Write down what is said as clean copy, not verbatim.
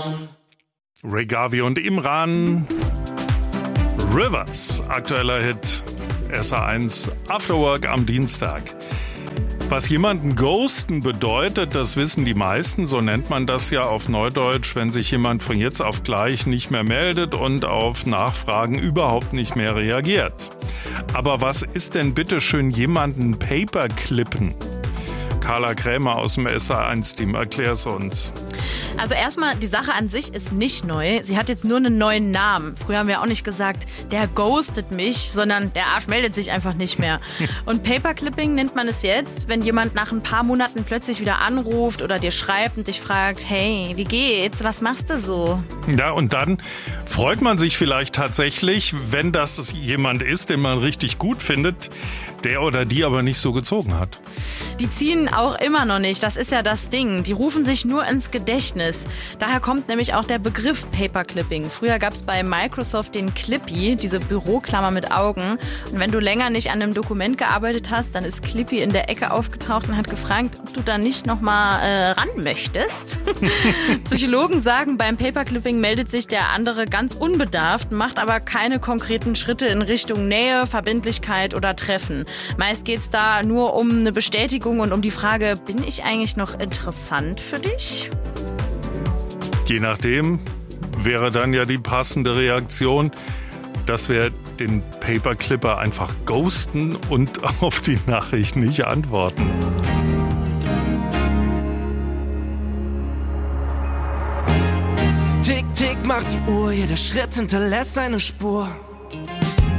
Ray Garvey und Imran. Rivers, aktueller Hit, SR1 Afterwork am Dienstag. Was jemanden ghosten bedeutet, das wissen die meisten, so nennt man das ja auf Neudeutsch, wenn sich jemand von jetzt auf gleich nicht mehr meldet und auf Nachfragen überhaupt nicht mehr reagiert. Aber was ist denn bitte schön jemanden Paperclippen? Carla Krämer aus dem SR1-Team, erklär's uns. Also erstmal, die Sache an sich ist nicht neu. Sie hat jetzt nur einen neuen Namen. Früher haben wir auch nicht gesagt, der ghostet mich, sondern der Arsch meldet sich einfach nicht mehr. Und Paperclipping nennt man es jetzt, wenn jemand nach ein paar Monaten plötzlich wieder anruft oder dir schreibt und dich fragt, hey, wie geht's, was machst du so? Ja, und dann freut man sich vielleicht tatsächlich, wenn das jemand ist, den man richtig gut findet, der oder die aber nicht so gezogen hat. Die ziehen auch immer noch nicht, das ist ja das Ding. Die rufen sich nur ins Gedächtnis. Daher kommt nämlich auch der Begriff Paperclipping. Früher gab es bei Microsoft den Clippy, diese Büroklammer mit Augen. Und wenn du länger nicht an einem Dokument gearbeitet hast, dann ist Clippy in der Ecke aufgetaucht und hat gefragt, ob du da nicht nochmal ran möchtest. Psychologen sagen, beim Paperclipping meldet sich der andere ganz unbedarft, macht aber keine konkreten Schritte in Richtung Nähe, Verbindlichkeit oder Treffen. Meist geht es da nur um eine Bestätigung und um die Frage, bin ich eigentlich noch interessant für dich? Je nachdem wäre dann ja die passende Reaktion, dass wir den Paperclipper einfach ghosten und auf die Nachricht nicht antworten. Tick, tick macht die Uhr, jeder Schritt hinterlässt eine Spur.